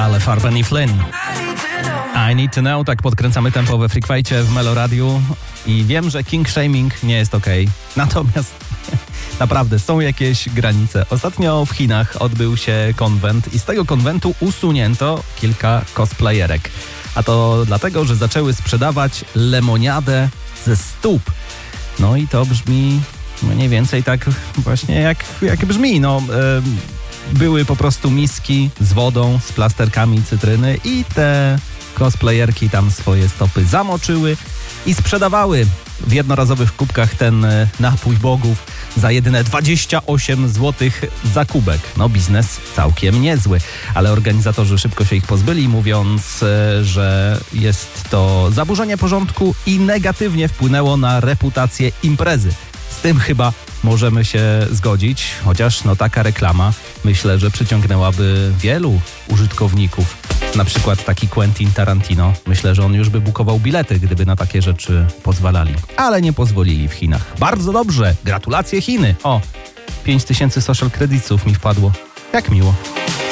Ale Farben i Flynn. I Need to Know, tak podkręcamy tempo we Freakwajcie w Meloradiu i wiem, że king shaming nie jest okej. Natomiast naprawdę są jakieś granice. Ostatnio w Chinach odbył się konwent i z tego konwentu usunięto kilka cosplayerek. A to dlatego, że zaczęły sprzedawać lemoniadę ze stóp. No i to brzmi mniej więcej tak właśnie jak brzmi. Były po prostu miski z wodą, z plasterkami cytryny i te cosplayerki tam swoje stopy zamoczyły i sprzedawały w jednorazowych kubkach ten napój bogów za jedyne 28 zł za kubek. No biznes całkiem niezły, ale organizatorzy szybko się ich pozbyli, mówiąc, że jest to zaburzenie porządku i negatywnie wpłynęło na reputację imprezy. Z tym chyba możemy się zgodzić, chociaż taka reklama myślę, że przyciągnęłaby wielu użytkowników. Na przykład taki Quentin Tarantino. Myślę, że on już by bukował bilety, gdyby na takie rzeczy pozwalali. Ale nie pozwolili w Chinach. Bardzo dobrze. Gratulacje Chiny. 5000 social creditsów mi wpadło. Jak miło.